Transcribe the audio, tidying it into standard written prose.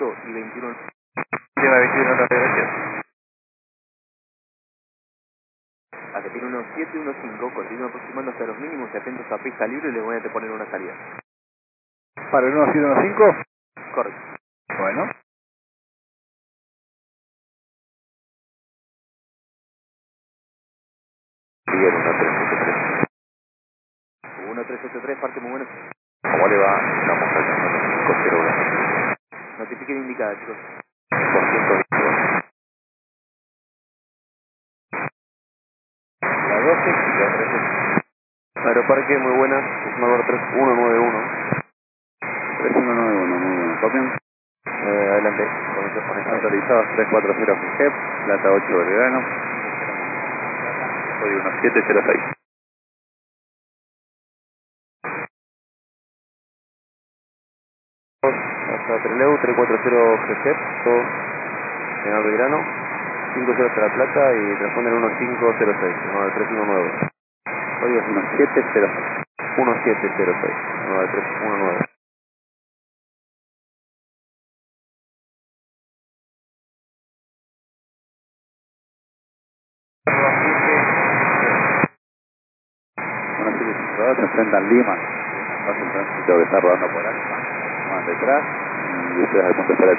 4 y 21. Lleva 21 la gracias. Argentina 1715, continúa aproximando hasta los mínimos y atentos a pista libre y le voy a poner una salida. ¿Para el 1715? Correcto. Bueno. Miguel 1373. 1373, parte muy buena. ¿Cómo le va? Estamos alcanzando 501. Notifiquen indicada, chicos. Por 110. La 12 y la 13. Aeroparque, muy buena. Esmador 3191. 3191, muy bueno. ¿Copian? Adelante. Comienza a poner. Autorizados 340 GEP, Plata 8 Belgrano. Código 1706. Hasta Treleu, 340 GG, todo General Belgrano, 50 hasta La Plata y responden 1506, no, al 319. Código es 1706. 1706, no, al 319. Una serie de rodadas se enfrentan Lima. Va a ser un tránsito que está rodando por acá. Van detrás y ustedes al punto de